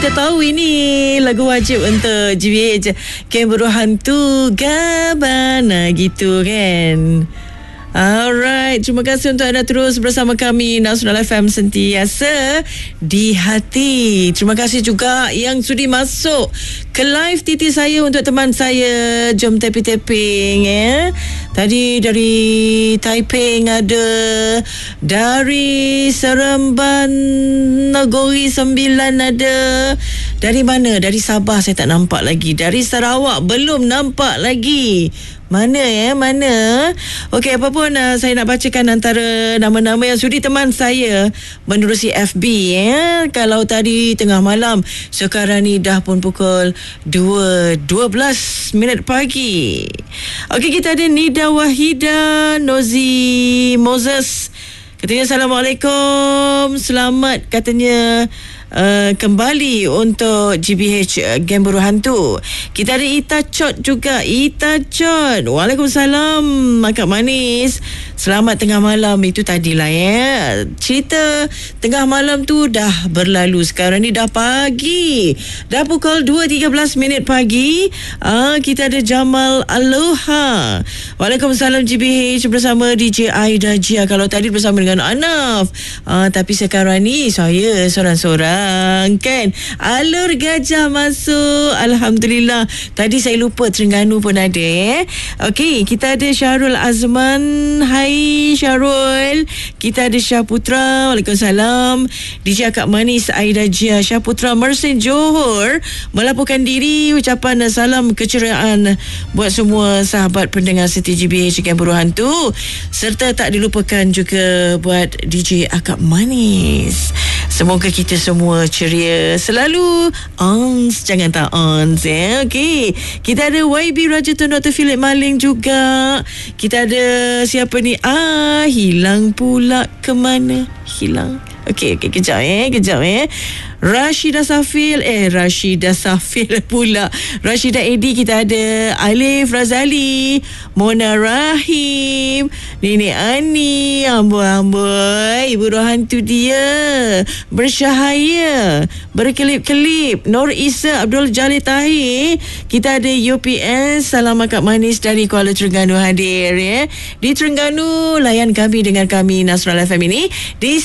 kita tahu ini lagu wajib untuk GBH, Kemburu Hantu Gabana gitu kan. Alright, terima kasih untuk anda terus bersama kami Nasional FM sentiasa di hati. Terima kasih juga yang sudi masuk ke live TT saya untuk teman saya. Jom tapping ya. Tadi dari Taiping ada, dari Seremban Nagori 9 ada. Dari mana? Dari Sabah saya tak nampak lagi. Dari Sarawak belum nampak lagi. Mana mana? Okey, apa pun saya nak bacakan antara nama-nama yang sudi teman saya menerusi FB ya. Kalau tadi tengah malam, sekarang ni dah pun pukul 2:12 pagi. Okey, kita ada Nida Wahida Nozi Moses. Katanya Assalamualaikum. Selamat katanya kembali untuk GBH Gemburu Hantu. Kita ada Ita Chot juga. Ita Chot, Waalaikumsalam Akak Manis. Selamat tengah malam. Itu tadilah ya. Cerita tengah malam tu dah berlalu. Sekarang ni dah pagi. Dah pukul 2:13 pagi. Kita ada Jamal Aloha. Waalaikumsalam GBH bersama DJ Aida Jia. Kalau tadi bersama dengan Anaf. Tapi sekarang ni saya sorang-sorang kan. Alur Gajah masuk. Alhamdulillah. Tadi saya lupa Terengganu pun ada Okey, kita ada Syarul Azman. Hai Syarul. Kita ada Syah Putra. Waalaikumsalam. DJ Akak Manis Aida Jia. Syah Putra Mersin Johor melaporkan diri. Ucapan salam keceriaan buat semua sahabat pendengar seti GBH Gemburu Hantu, serta tak dilupakan juga buat DJ Akak Manis. Semoga kita semua ceria selalu. Ons, jangan tak ons ya. Okey, kita ada YB Rajatun Dr. Philip Maling juga. Kita ada siapa ni? Hilang pula ke mana? Hilang. Okey, kejap Rashidah Safil pula. Rashidah Edi. Kita ada Alif Razali, Mona Rahim, Nenek Ani, amboi ibu roh hantu dia bersyahaya, berkelip-kelip. Nur Isa Abdul Jalil Tahir. Kita ada UPS. Salam Akak Manis dari Kuala Terengganu hadir ya. Di Terengganu layan kami, dengar kami Nasional FM ini di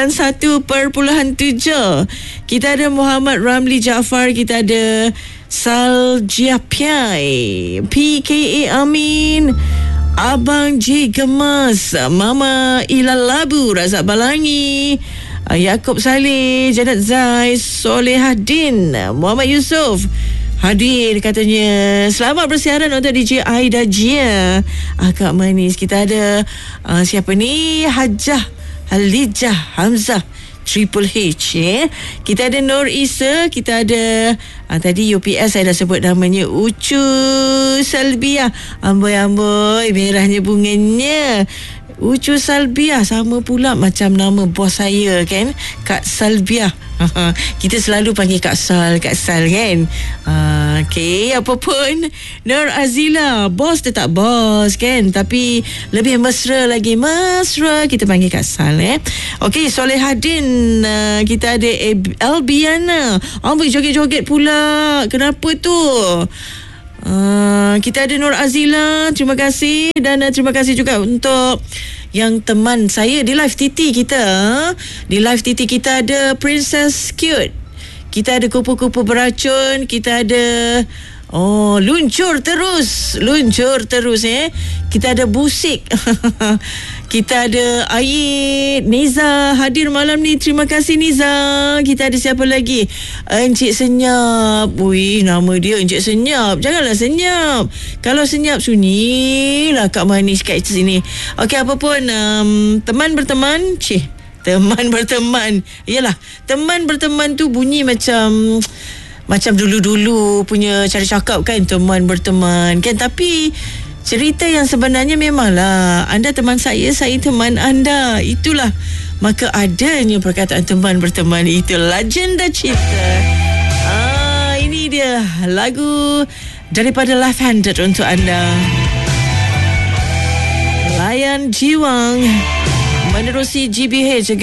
91.7. Kita ada Muhammad Ramli Jaafar. Kita ada Saljia Piai, PKA Amin, Abang J Gemas, Mama Ilal Labu, Razak Balangi, Yaakob Saleh, Janet Zai, Solehadin, Muhammad Yusof hadir katanya. Selamat bersiaran untuk DJ Aida Jia, Akak Manis. Kita ada siapa ni? Hajah Halijah Hamzah Triple H ya. Kita ada Nur Isa. Kita ada tadi UPS saya dah sebut namanya, Ucu Salbiah. Amboi merahnya bunganya. Ucu Salbiah sama pula macam nama bos saya kan, Kak Salbiah. Kita selalu panggil Kak Sal kan. Okey, apa pun Nur Azila, bos tetap bos kan, tapi lebih mesra lagi, mesra kita panggil Kak Sal Okey, Solehadin. Kita ada Albiana. Amboi joget-joget pula. Kenapa tu? Kita ada Nur Azila. Terima kasih. Dan terima kasih juga untuk yang teman saya di live TT kita. Di live TT kita ada Princess Cute. Kita ada Kupu-Kupu Beracun. Kita ada luncur terus Kita ada Busik. Kita ada Aid. Niza hadir malam ni. Terima kasih Niza. Kita ada siapa lagi? Encik Senyap. Nama dia Encik Senyap. Janganlah senyap. Kalau senyap sunyilah Kak Manis kat sini. Okey, apa pun teman berteman. Teman berteman. Yalah, teman berteman tu bunyi macam dulu-dulu punya cara cakap kan, teman berteman kan. Tapi cerita yang sebenarnya memanglah anda teman saya teman anda. Itulah maka adanya perkataan teman berteman. Itu legenda cerita. Ini dia lagu daripada Left Handed untuk anda. Layan Jiwang menerusi GBH